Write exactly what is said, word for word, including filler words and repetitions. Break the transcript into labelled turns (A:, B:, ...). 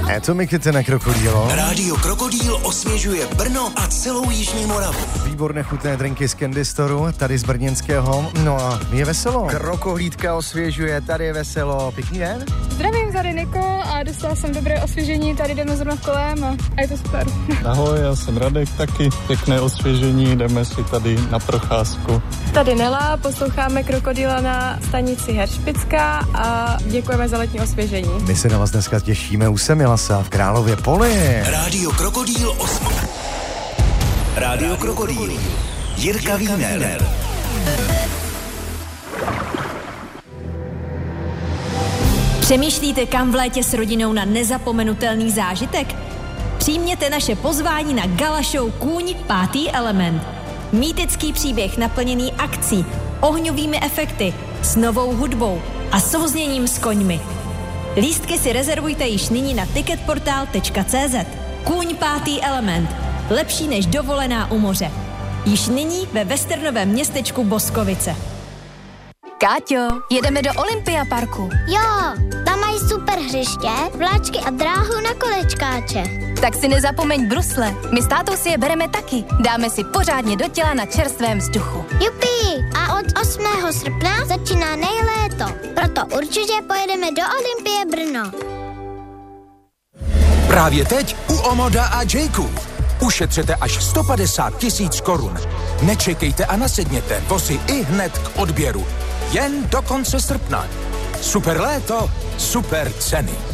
A: E to mi kyte na Krokodýlo.
B: Rádio Krokodýl osvěžuje Brno a celou jižní Moravu.
A: Výborné chutné drinky z Candy Storeu, tady z brněnského. No a je veselo. Krokohlídka osvěžuje, tady je veselo. Pěkný den.
C: Zdravím, tady Niko a dostala jsem dobré osvěžení, tady jdeme zrovna kolem a, a je to super.
D: Ahoj, já jsem Radek, taky pěkné osvěžení, jdeme si tady na procházku.
C: Tady Nela, posloucháme Krokodýla na stanici Heršpická a děkujeme za letní osvěžení.
A: My se na vás dneska těšíme u Semilasa v Králově Poli.
B: Rádio Krokodýl osm. Rádio Krokodýl. Jirka Wiener.
E: Přemýšlíte, kam v létě s rodinou na nezapomenutelný zážitek? Přijměte naše pozvání na gala show Kůň pátý element. Mýtický příběh naplněný akcí, ohňovými efekty, s novou hudbou a souzněním s koňmi. Lístky si rezervujte již nyní na ticketportal tečka cé zet. Kůň pátý element. Lepší než dovolená u moře. Již nyní ve westernovém městečku Boskovice.
F: Káťo, jedeme do Olympia parku.
G: Jo, tam mají super hřiště, vláčky a dráhu na kolečkáče.
F: Tak si nezapomeň brusle. My s tátou si je bereme taky. Dáme si pořádně do těla na čerstvém vzduchu.
G: Jupi! A od osmého srpna začíná nejléto. Proto určitě pojedeme do Olympie Brno.
H: Právě teď u Omoda a Jayku. Ušetřete až sto padesát tisíc korun. Nečekejte a nasedněte, vozy i hned k odběru. Jen do konce srpna. Super léto, super ceny.